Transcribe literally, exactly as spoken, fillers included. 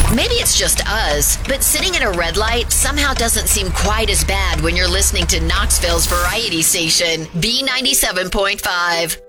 Maybe it's just us, but sitting at a red light somehow doesn't seem quite as bad when you're listening to Knoxville's variety station, B ninety-seven point five.